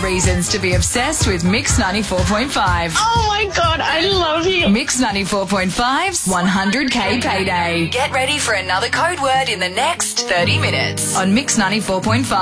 reasons to be obsessed with Mix 94.5. Oh my God, I love you. Mix 94.5's 100K Payday. Get ready for another code word in the next 30 minutes on Mix 94.5.